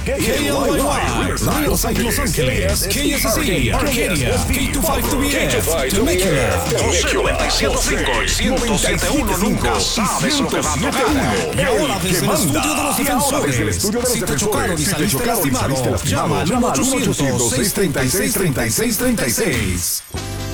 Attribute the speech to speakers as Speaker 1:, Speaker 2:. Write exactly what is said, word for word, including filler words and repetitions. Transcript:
Speaker 1: K L Y Y, Riverside, Los Ángeles, K S C, Arcadia, K veinticinco W F, Temecula,
Speaker 2: noventa y siete punto cinco y ciento siete punto uno. Nunca sabes lo que va a tocar.
Speaker 1: Y ahora desde el estudio de los defensores, si te chocaron y saliste lastimado, llama al uno ochocientos, seiscientos treinta y seis, treinta y seis treinta y seis.